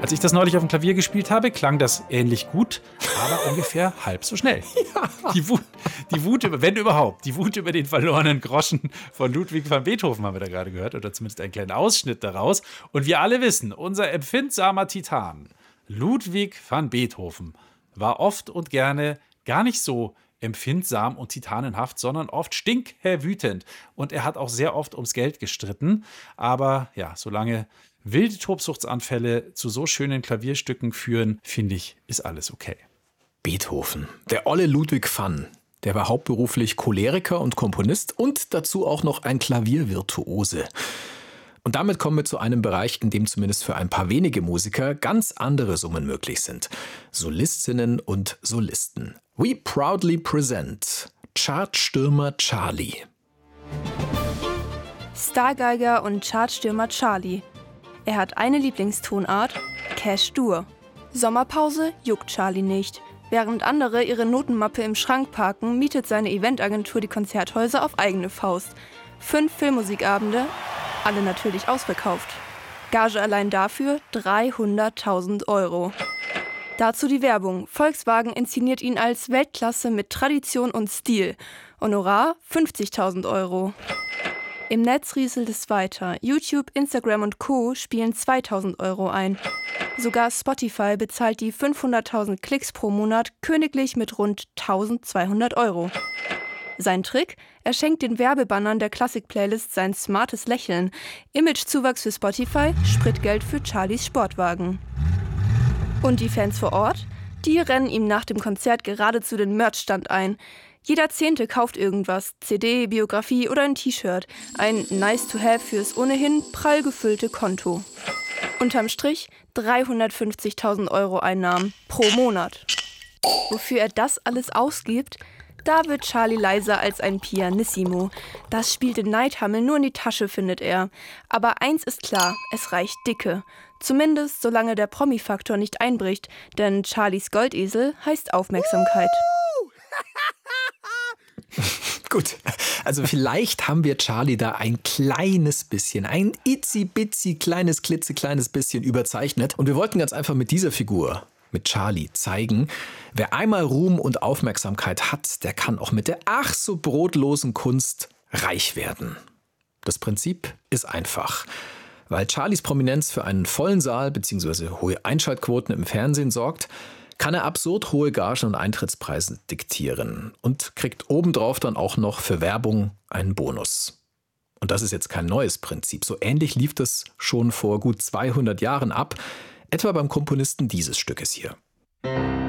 Als ich das neulich auf dem Klavier gespielt habe, klang das ähnlich gut, aber ungefähr halb so schnell. Ja. Die Wut über, wenn überhaupt, die Wut über den verlorenen Groschen von Ludwig van Beethoven haben wir da gerade gehört, oder zumindest einen kleinen Ausschnitt daraus. Und wir alle wissen, unser empfindsamer Titan, Ludwig van Beethoven, war oft und gerne gar nicht so empfindsam und titanenhaft, sondern oft stinkwütend. Und er hat auch sehr oft ums Geld gestritten. Aber ja, solange wilde Tobsuchtsanfälle zu so schönen Klavierstücken führen, finde ich, ist alles okay. Beethoven, der olle Ludwig van, der war hauptberuflich Choleriker und Komponist und dazu auch noch ein Klaviervirtuose. Und damit kommen wir zu einem Bereich, in dem zumindest für ein paar wenige Musiker ganz andere Summen möglich sind. Solistinnen und Solisten. We proudly present Chartstürmer Charlie. Stargeiger und Chartstürmer Charlie. Er hat eine Lieblingstonart, Cash-Dur. Sommerpause juckt Charlie nicht. Während andere ihre Notenmappe im Schrank parken, mietet seine Eventagentur die Konzerthäuser auf eigene Faust. 5 Filmmusikabende, alle natürlich ausverkauft. Gage allein dafür 300.000 €. Dazu die Werbung. Volkswagen inszeniert ihn als Weltklasse mit Tradition und Stil. Honorar 50.000 €. Im Netz rieselt es weiter. YouTube, Instagram und Co. spielen 2.000 € ein. Sogar Spotify bezahlt die 500.000 Klicks pro Monat königlich mit rund 1.200 €. Sein Trick? Er schenkt den Werbebannern der Klassik-Playlist sein smartes Lächeln. Imagezuwachs für Spotify, Spritgeld für Charlies Sportwagen. Und die Fans vor Ort? Die rennen ihm nach dem Konzert geradezu den Merchstand ein. Jeder Zehnte kauft irgendwas, CD, Biografie oder ein T-Shirt. Ein Nice-to-have fürs ohnehin prall gefüllte Konto. Unterm Strich 350.000 € Einnahmen pro Monat. Wofür er das alles ausgibt? Da wird Charlie leiser als ein Pianissimo. Das spielt den Neidhammel nur in die Tasche, findet er. Aber eins ist klar, es reicht dicke. Zumindest solange der Promi-Faktor nicht einbricht, denn Charlies Goldesel heißt Aufmerksamkeit. Gut, also vielleicht haben wir Charlie da ein kleines bisschen, ein itzi-bitzi kleines, klitzekleines bisschen überzeichnet. Und wir wollten ganz einfach mit dieser Figur, mit Charlie, zeigen, wer einmal Ruhm und Aufmerksamkeit hat, der kann auch mit der ach so brotlosen Kunst reich werden. Das Prinzip ist einfach. Weil Charlies Prominenz für einen vollen Saal bzw. hohe Einschaltquoten im Fernsehen sorgt, kann er absurd hohe Gagen und Eintrittspreise diktieren und kriegt obendrauf dann auch noch für Werbung einen Bonus. Und das ist jetzt kein neues Prinzip. So ähnlich lief das schon vor gut 200 Jahren ab, etwa beim Komponisten dieses Stückes hier.